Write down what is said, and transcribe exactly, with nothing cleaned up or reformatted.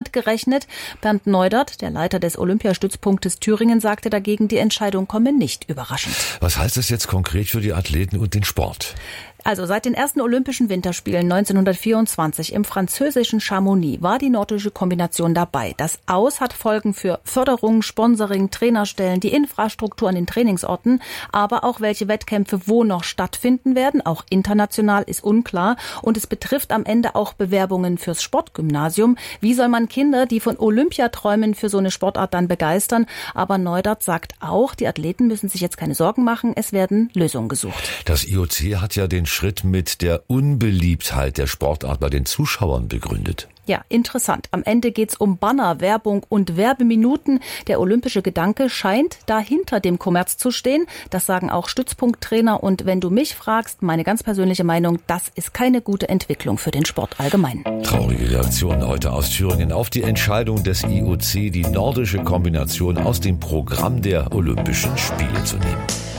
Hand gerechnet. Bernd Neudert, der Leiter des Olympiastützpunktes Thüringen, sagte dagegen, die Entscheidung komme nicht überraschend. Was heißt das jetzt konkret für die Athleten und den Sport? Also seit den ersten Olympischen Winterspielen neunzehnhundertvierundzwanzig im französischen Chamonix war die nordische Kombination dabei. Das Aus hat Folgen für Förderung, Sponsoring, Trainerstellen, die Infrastruktur an den Trainingsorten, aber auch welche Wettkämpfe wo noch stattfinden werden. Auch international ist unklar und es betrifft am Ende auch Bewerbungen fürs Sportgymnasium. Wie soll man Kinder, die von Olympia träumen, für so eine Sportart dann begeistern? Aber Neudert sagt auch, die Athleten müssen sich jetzt keine Sorgen machen, es werden Lösungen gesucht. Das I O C hat ja den Schritt mit der Unbeliebtheit der Sportart bei den Zuschauern begründet. Ja, interessant. Am Ende geht's um Banner, Werbung und Werbeminuten. Der olympische Gedanke scheint da hinter dem Kommerz zu stehen. Das sagen auch Stützpunkttrainer. Und wenn du mich fragst, meine ganz persönliche Meinung, das ist keine gute Entwicklung für den Sport allgemein. Traurige Reaktion heute aus Thüringen auf die Entscheidung des I O C, die nordische Kombination aus dem Programm der Olympischen Spiele zu nehmen.